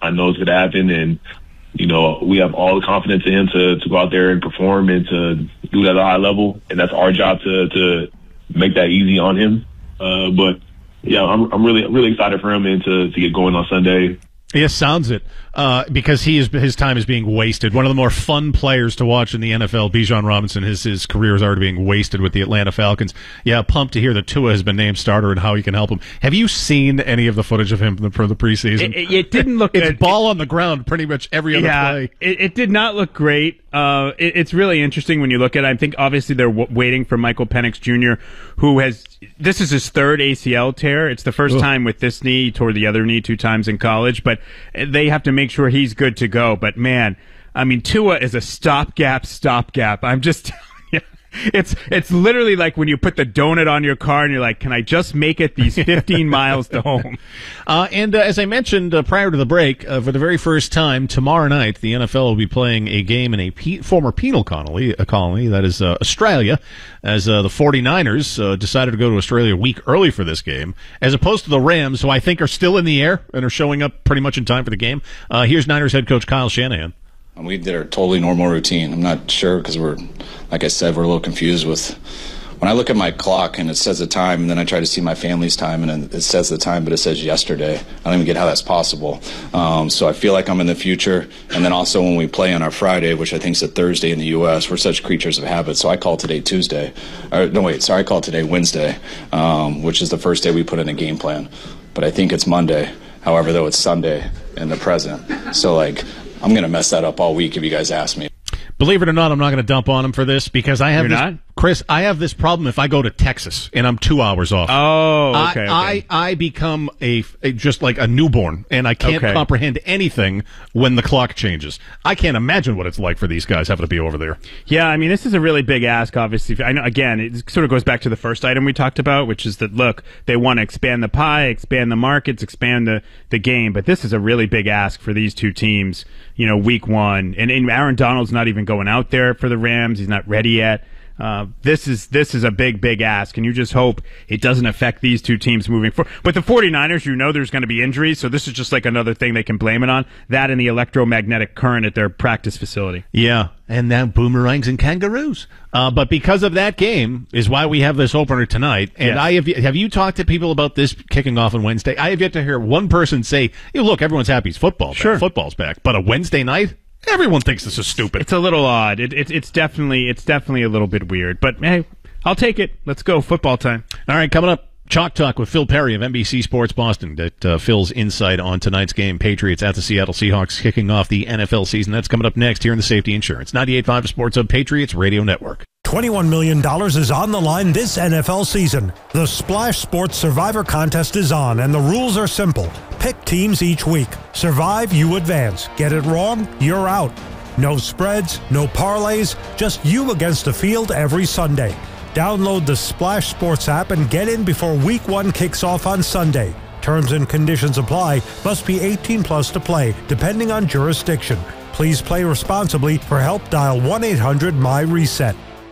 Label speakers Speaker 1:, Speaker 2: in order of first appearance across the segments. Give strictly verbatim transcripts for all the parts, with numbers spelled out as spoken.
Speaker 1: I know it's going to happen, and you know, we have all the confidence in him to, to go out there and perform and to do that at a high level. And that's our job to, to make that easy on him. Uh, but yeah, I'm, I'm really, really excited for him and to, to get going on Sunday.
Speaker 2: Yes, sounds it. Uh, because he is, his time is being wasted. One of the more fun players to watch in the N F L, Bijan Robinson, his his career is already being wasted with the Atlanta Falcons. Yeah, pumped to hear that Tua has been named starter and how he can help him. Have you seen any of the footage of him from the, from the preseason?
Speaker 3: It, it didn't look
Speaker 2: It's
Speaker 3: good.
Speaker 2: ball on the ground pretty much every other
Speaker 3: yeah,
Speaker 2: play.
Speaker 3: It, it did not look great. Uh, it, it's really interesting when you look at it. I think obviously they're w- waiting for Michael Penix Junior, who has – this is his third A C L tear. It's the first
Speaker 2: Ugh.
Speaker 3: time with this knee. He tore the other knee two times in college. But they have to make sure he's good to go. But, man, I mean, Tua is a stopgap, stopgap. I'm just – It's it's literally like when you put the donut on your car and you're like, can I just make it these fifteen miles to home?
Speaker 2: Uh, and uh, as I mentioned uh, prior to the break, uh, for the very first time tomorrow night, the N F L will be playing a game in a pe- former penal colony, a colony that is uh, Australia, as uh, the 49ers uh, decided to go to Australia a week early for this game, as opposed to the Rams, who I think are still in the air and are showing up pretty much in time for the game. Uh, here's Niners head coach Kyle Shanahan.
Speaker 4: We did our totally normal routine. I'm not sure because we're, like I said, we're a little confused with when I look at my clock and it says the time, and then I try to see my family's time and it says the time, but it says yesterday. I don't even get how that's possible. Um, so I feel like I'm in the future. And then also when we play on our Friday, which I think is a Thursday in the U S, we're such creatures of habit. So I call today Tuesday. Or, no, wait, sorry, I call today Wednesday, um, which is the first day we put in a game plan. But I think it's Monday. However, though, it's Sunday in the present. So, like, I'm going to mess that up all week if you guys ask me.
Speaker 2: Believe it or not, I'm not going to dump on him for this because I have
Speaker 3: You're
Speaker 2: this,
Speaker 3: not?
Speaker 2: Chris, I have this problem if I go to Texas and I'm two hours off.
Speaker 3: Oh, okay.
Speaker 2: I,
Speaker 3: okay.
Speaker 2: I, I become a, a just like a newborn, and I can't
Speaker 3: Okay.
Speaker 2: comprehend anything when the clock changes. I can't imagine what it's like for these guys having to be over there.
Speaker 3: Yeah, I mean, this is a really big ask, obviously. I know, again, it sort of goes back to the first item we talked about, which is that, look, they want to expand the pie, expand the markets, expand the, the game, but this is a really big ask for these two teams, you know, week one. And, and Aaron Donald's not even going out there for the Rams. He's not ready yet. Uh, this is this is a big, big ask, and you just hope it doesn't affect these two teams moving forward. But the 49ers, you know there's going to be injuries, so this is just like another thing they can blame it on, that and the electromagnetic current at their practice facility.
Speaker 2: Yeah, and now boomerangs and kangaroos. Uh, but because of that game is why we have this opener tonight. And
Speaker 3: Yes.
Speaker 2: I have have you talked to people about this kicking off on Wednesday? I have yet to hear one person say, hey, look, everyone's happy it's football.
Speaker 3: Sure.
Speaker 2: Back. Football's back. But a Wednesday night? Everyone thinks this is stupid.
Speaker 3: It's a little odd. It, it, it's definitely it's definitely a little bit weird. But, hey, I'll take it. Let's go. Football time.
Speaker 2: All right, coming up, Chalk Talk with Phil Perry of N B C Sports Boston. That uh, Phil's insight on tonight's game. Patriots at the Seattle Seahawks kicking off the N F L season. That's coming up next here in the Safety Insurance. ninety-eight point five Sports Hub Patriots Radio Network.
Speaker 5: twenty-one million dollars is on the line this N F L season. The Splash Sports Survivor Contest is on, and the rules are simple. Pick teams each week. Survive, you advance. Get it wrong, you're out. No spreads, no parlays, just you against the field every Sunday. Download the Splash Sports app and get in before week one kicks off on Sunday. Terms and conditions apply. Must be eighteen plus to play, depending on jurisdiction. Please play responsibly. For help, dial one eight hundred M Y reset.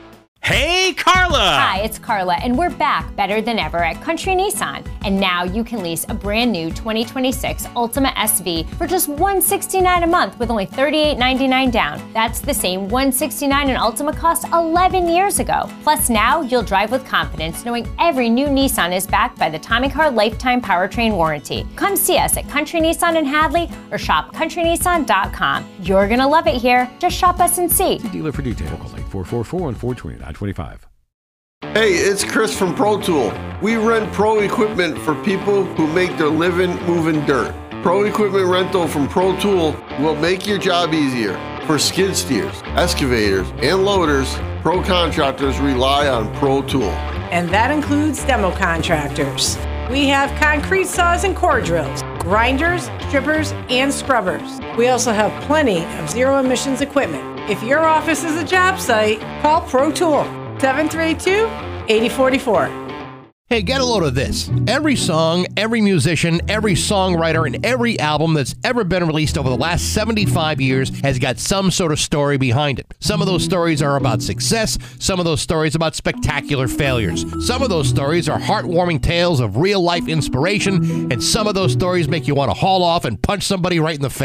Speaker 6: Hey, Carla!
Speaker 7: Hi, it's Carla, and we're back better than ever at Country Nissan. And now you can lease a brand new twenty twenty-six Altima S V for just one hundred sixty-nine dollars a month with only thirty-eight ninety-nine down. That's the same one hundred sixty-nine dollars an Altima cost eleven years ago. Plus now you'll drive with confidence knowing every new Nissan is backed by the Tommy Car Lifetime Powertrain Warranty. Come see us at Country Nissan in Hadley or shop country nissan dot com. You're gonna love it here. Just shop us and see.
Speaker 8: Dealer for details. Call eight four four four, one four two nine two five.
Speaker 9: Hey, it's Chris from Pro Tool. We rent pro equipment for people who make their living moving dirt. Pro equipment rental from Pro Tool will make your job easier. For skid steers, excavators, and loaders, pro contractors rely on Pro Tool.
Speaker 10: And that includes demo contractors. We have concrete saws and core drills, grinders, strippers, and scrubbers. We also have plenty of zero emissions equipment. If your office is a job site, call Pro Tool, seven three two, eight zero four four.
Speaker 11: Hey, get a load of this. Every song, every musician, every songwriter, and every album that's ever been released over the last seventy-five years has got some sort of story behind it. Some of those stories are about success, some of those stories about spectacular failures. Some of those stories are heartwarming tales of real-life inspiration, and some of those stories make you want to haul off and punch somebody right in the face.